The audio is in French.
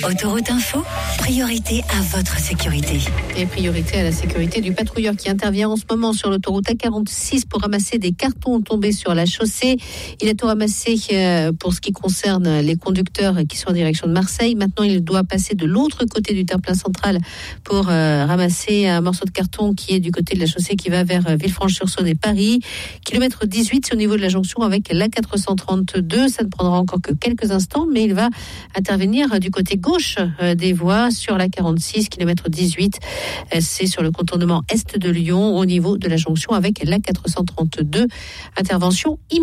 Autoroute Info, priorité à votre sécurité. Et priorité à la sécurité du patrouilleur qui intervient en ce moment sur l'autoroute A46 pour ramasser des cartons tombés sur la chaussée. Il a tout ramassé pour ce qui concerne les conducteurs qui sont en direction de Marseille. Maintenant, il doit passer de l'autre côté du terre-plein central pour ramasser un morceau de carton qui est du côté de la chaussée qui va vers Villefranche-sur-Saône et Paris. Kilomètre 18, c'est au niveau de la jonction avec l'A432. Ça ne prendra encore que quelques instants, mais il va intervenir du côté gauche des voies sur la 46, kilomètre 18. C'est sur le contournement est de Lyon au niveau de la jonction avec la 432. Intervention immédiate.